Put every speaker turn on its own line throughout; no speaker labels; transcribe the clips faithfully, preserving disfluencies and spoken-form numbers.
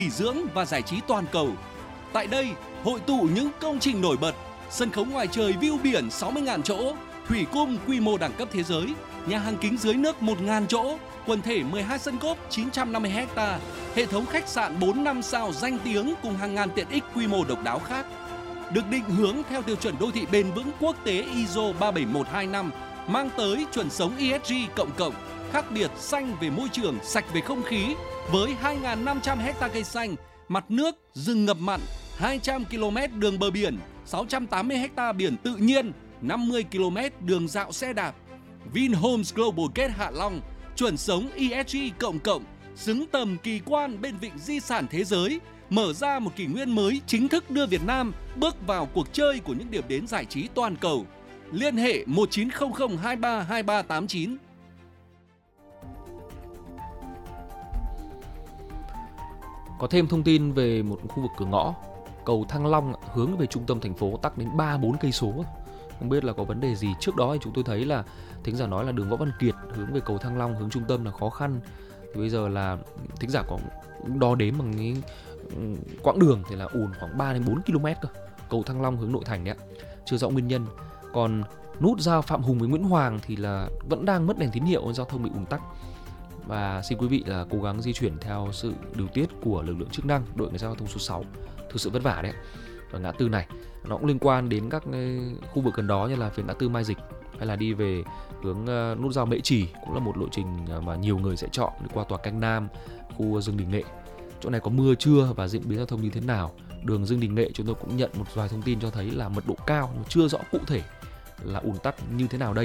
nghỉ dưỡng và giải trí toàn cầu. Tại đây, hội tụ những công trình nổi bật, sân khấu ngoài trời view biển sáu mươi nghìn chỗ, thủy cung quy mô đẳng cấp thế giới, nhà hàng kính dưới nước một nghìn chỗ, quần thể mười hai sân golf chín trăm năm mươi héc ta, hệ thống khách sạn bốn năm sao danh tiếng cùng hàng ngàn tiện ích quy mô độc đáo khác. Được định hướng theo tiêu chuẩn đô thị bền vững quốc tế i ét o ba bảy một hai năm, mang tới chuẩn sống e ét giê cộng cộng, khác biệt xanh về môi trường, sạch về không khí, với hai nghìn năm trăm héc ta cây xanh, mặt nước, rừng ngập mặn, hai trăm ki lô mét đường bờ biển, sáu trăm tám mươi héc ta biển tự nhiên, năm mươi ki lô mét đường dạo xe đạp. Vinhomes Global Gate Hạ Long, chuẩn sống e ét giê cộng cộng, xứng tầm kỳ quan bên vịnh di sản thế giới, mở ra một kỷ nguyên mới chính thức đưa Việt Nam bước vào cuộc chơi của những điểm đến giải trí toàn cầu. Liên hệ một chín không không hai ba hai ba tám chín.
Có thêm thông tin về một khu vực cửa ngõ, cầu Thăng Long hướng về trung tâm thành phố tắc đến ba bốn cây số. Không biết là có vấn đề gì. Trước đó thì chúng tôi thấy là thính giả nói là đường Võ Văn Kiệt hướng về cầu Thăng Long hướng trung tâm là khó khăn. Thì bây giờ là thính giả có đo đếm bằng cái quãng đường thì là ùn khoảng ba đến bốn ki lô mét cơ. Cầu Thăng Long hướng nội thành đấy ạ. Chưa rõ nguyên nhân. Còn nút giao Phạm Hùng với Nguyễn Hoàng thì là vẫn đang mất đèn tín hiệu, giao thông bị ùn tắc. Và xin quý vị là cố gắng di chuyển theo sự điều tiết của lực lượng chức năng, đội cảnh sát giao thông số sáu. Thực sự vất vả đấy. Và ngã tư này nó cũng liên quan đến các khu vực gần đó như là phía ngã tư Mai Dịch hay là đi về hướng nút giao Mễ Trì, cũng là một lộ trình mà nhiều người sẽ chọn đi qua tòa Canh Nam, khu Dương Đình Nghệ. Chỗ này có mưa chưa và diễn biến giao thông như thế nào? Đường Dương Đình Nghệ chúng tôi cũng nhận một vài thông tin cho thấy là mật độ cao, nhưng chưa rõ cụ thể là ùn tắc như thế nào đây.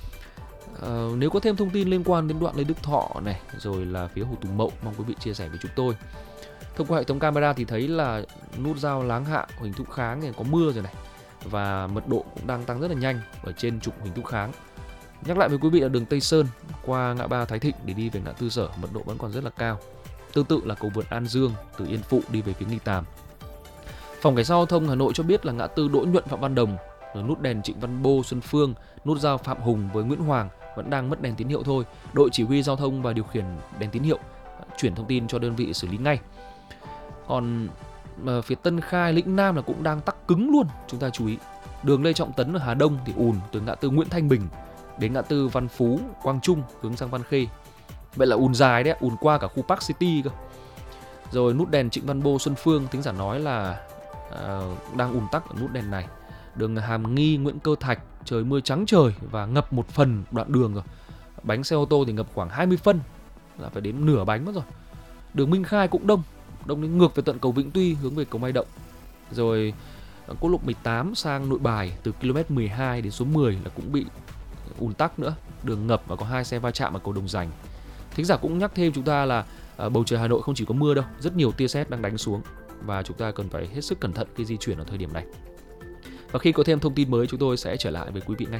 À, nếu có thêm thông tin liên quan đến đoạn Lê Đức Thọ này, rồi là phía Hồ Tùng Mậu, mong quý vị chia sẻ với chúng tôi. Thông qua hệ thống camera thì thấy là nút giao Láng Hạ, Huỳnh Thúc Kháng này có mưa rồi này, và mật độ cũng đang tăng rất là nhanh ở trên trục Huỳnh Thúc Kháng. Nhắc lại với quý vị là đường Tây Sơn qua ngã ba Thái Thịnh để đi về ngã tư Sở, mật độ vẫn còn rất là cao. Tương tự là cầu vượt An Dương từ Yên Phụ đi về phía Nghi Tàm. Phòng Cảnh sát giao thông Hà Nội cho biết là ngã tư Đỗ Nhuận Phạm Văn Đồng, rồi nút đèn Trịnh Văn Bô Xuân Phương, nút giao Phạm Hùng với Nguyễn Hoàng vẫn đang mất đèn tín hiệu thôi. Đội chỉ huy giao thông và điều khiển đèn tín hiệu chuyển thông tin cho đơn vị xử lý ngay. Còn mà phía Tân Khai, Lĩnh Nam là cũng đang tắc cứng luôn, chúng ta chú ý. Đường Lê Trọng Tấn ở Hà Đông thì ùn từ ngã tư Nguyễn Thanh Bình đến ngã tư Văn Phú, Quang Trung hướng sang Văn Khê. Vậy là ùn dài đấy, ùn qua cả khu Park City cơ. Rồi nút đèn Trịnh Văn Bô Xuân Phương, thính giả nói là à, đang ùn tắc ở nút đèn này. Đường Hàm Nghi, Nguyễn Cơ Thạch, trời mưa trắng trời và ngập một phần đoạn đường rồi. Bánh xe ô tô thì ngập khoảng hai mươi phân, là phải đến nửa bánh mất rồi. Đường Minh Khai cũng đông, đông đến ngược về tận cầu Vĩnh Tuy hướng về cầu Mai Động. Rồi quốc lộ mười tám sang Nội Bài từ km mười hai đến số mười là cũng bị ùn tắc nữa. Đường ngập và có hai xe va chạm ở cầu Đồng Dành. Thính giả cũng nhắc thêm chúng ta là à, bầu trời Hà Nội không chỉ có mưa đâu, rất nhiều tia sét đang đánh xuống và chúng ta cần phải hết sức cẩn thận khi di chuyển ở thời điểm này. Và khi có thêm thông tin mới chúng tôi sẽ trở lại với quý vị ngay.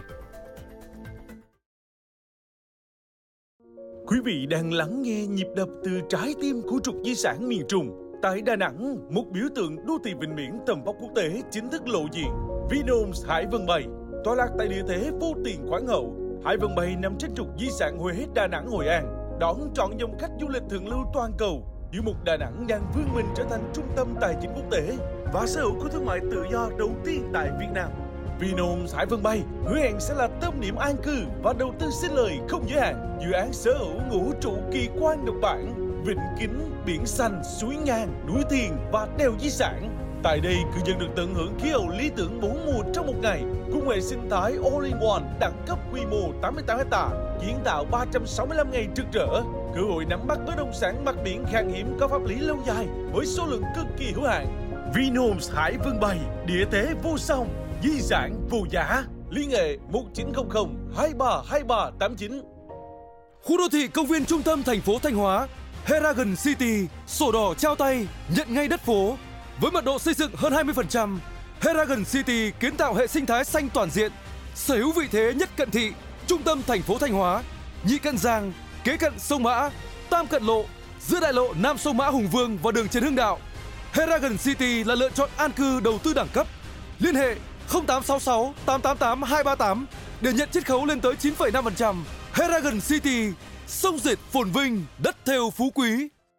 Quý vị đang lắng nghe nhịp đập từ trái tim của trục di sản miền Trung. Tại Đà Nẵng, một biểu tượng đô thị vịnh biển tầm vóc quốc tế chính thức lộ diện. Vinhomes Hải Vân Bay, tọa lạc tại địa thế vô tiền khoáng hậu. Hải Vân Bay nằm trên trục di sản Huế, Đà Nẵng, Hội An, đón trọn dòng khách du lịch thượng lưu toàn cầu. Giữa một Đà Nẵng đang vươn mình trở thành trung tâm tài chính quốc tế và sở hữu của thương mại tự do đầu tiên tại Việt Nam. Vinhomes Hải Vân Bay hứa hẹn sẽ là tâm điểm an cư và đầu tư sinh lời không giới hạn. Dự án sở hữu ngũ trụ kỳ quan độc bản, vịnh kính, biển xanh, suối ngang, núi thiền và đèo di sản. Tại đây, cư dân được tận hưởng khí hậu lý tưởng bốn mùa trong một ngày, cùng hệ sinh thái All-in-One đẳng cấp quy mô tám mươi tám héc ta, kiến tạo ba trăm sáu mươi lăm ngày trực rỡ, cơ hội nắm bắt bất động sản mặt biển khan hiếm có pháp lý lâu dài với số lượng cực kỳ hữu hạn. Vinhomes Hải Vân Bay, địa thế vô song, di sản vô giá. Liên hệ một chín không không hai ba hai ba tám chín.
Khu đô thị công viên trung tâm thành phố Thanh Hóa, Heragon City, sổ đỏ trao tay, nhận ngay đất phố. Với mật độ xây dựng hơn hai mươi phần trăm, Heragon City kiến tạo hệ sinh thái xanh toàn diện, sở hữu vị thế nhất cận thị, trung tâm thành phố Thanh Hóa, nhị cận Giang, kế cận sông Mã, tam cận lộ, giữa đại lộ Nam sông Mã Hùng Vương và đường Trần Hưng Đạo. Heragon City là lựa chọn an cư đầu tư đẳng cấp. Liên hệ không tám sáu sáu tám tám tám hai ba tám để nhận chiết khấu lên tới chín phẩy năm phần trăm. Heragon City, sông Diệt phồn vinh, đất thêu phú quý.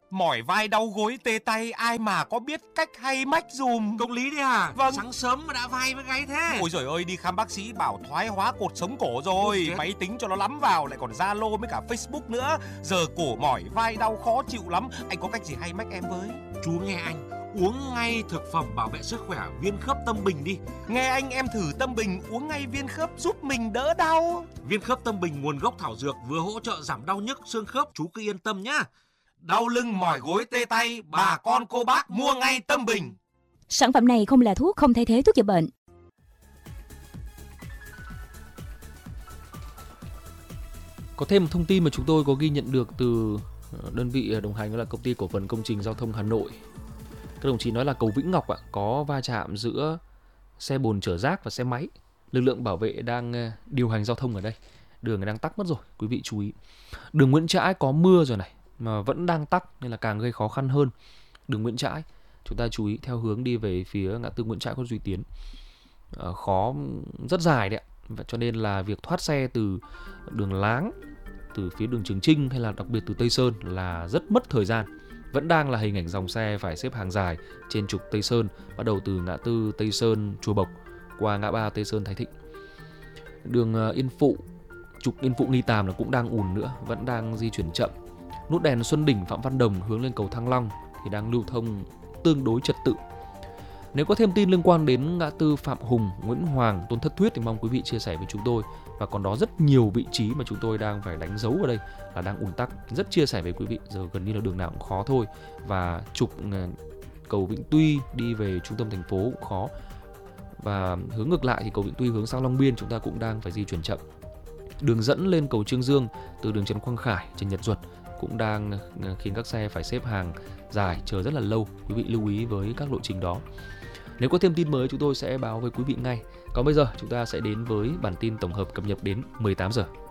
Mỏi vai đau gối tê tay ai mà có biết cách hay mách dùm.
Công lý đấy à?
Vâng.
Sáng sớm mà đã vai với gáy thế.
Ôi giời ơi, đi khám bác sĩ bảo thoái hóa cột sống cổ rồi. Máy tính cho nó lắm vào, lại còn Zalo với cả Facebook nữa. Giờ cổ mỏi vai đau khó chịu lắm. Anh có cách gì hay mách em với?
Chú nghe anh, uống ngay thực phẩm bảo vệ sức khỏe viên khớp Tâm Bình đi.
Nghe anh em thử Tâm Bình uống ngay viên khớp giúp mình đỡ đau.
Viên khớp Tâm Bình nguồn gốc thảo dược, vừa hỗ trợ giảm đau nhức xương khớp, chú cứ yên tâm nhá. Đau lưng mỏi gối tê tay, bà con cô bác mua ngay Tâm Bình.
Sản phẩm này không là thuốc, không thay thế thuốc chữa bệnh.
Có thêm một thông tin mà chúng tôi có ghi nhận được từ đơn vị đồng hành, đó là Công ty Cổ phần Công trình Giao thông Hà Nội. Các đồng chí nói là cầu Vĩnh Ngọc ạ, có va chạm giữa xe bồn chở rác và xe máy. Lực lượng bảo vệ đang điều hành giao thông ở đây. Đường đang tắc mất rồi, quý vị chú ý. Đường Nguyễn Trãi có mưa rồi này, mà vẫn đang tắc nên là càng gây khó khăn hơn. Đường Nguyễn Trãi, chúng ta chú ý theo hướng đi về phía ngã tư Nguyễn Trãi, Khuất Duy Tiến. À, khó rất dài đấy ạ. Và cho nên là việc thoát xe từ đường Láng, từ phía đường Trường Chinh hay là đặc biệt từ Tây Sơn là rất mất thời gian. Vẫn đang là hình ảnh dòng xe phải xếp hàng dài trên trục Tây Sơn, bắt đầu từ ngã tư Tây Sơn Chùa Bộc qua ngã ba Tây Sơn Thái Thịnh. Đường Yên Phụ, trục Yên Phụ Nghi Tàm là cũng đang ùn nữa, vẫn đang di chuyển chậm. Nút đèn Xuân Đỉnh Phạm Văn Đồng hướng lên cầu Thăng Long thì đang lưu thông tương đối trật tự. Nếu có thêm tin liên quan đến ngã tư Phạm Hùng, Nguyễn Hoàng, Tôn Thất Thuyết thì mong quý vị chia sẻ với chúng tôi. Và còn đó rất nhiều vị trí mà chúng tôi đang phải đánh dấu ở đây là đang ùn tắc, rất chia sẻ với quý vị. Giờ gần như là đường nào cũng khó thôi. Và trục cầu Vĩnh Tuy đi về trung tâm thành phố cũng khó. Và hướng ngược lại thì cầu Vĩnh Tuy hướng sang Long Biên chúng ta cũng đang phải di chuyển chậm. Đường dẫn lên cầu Trương Dương từ đường Trần Quang Khải, Trần Nhật Duật cũng đang khiến các xe phải xếp hàng dài, chờ rất là lâu. Quý vị lưu ý với các lộ trình đó. Nếu có thêm tin mới chúng tôi sẽ báo với quý vị ngay. Còn bây giờ chúng ta sẽ đến với bản tin tổng hợp cập nhật đến mười tám giờ.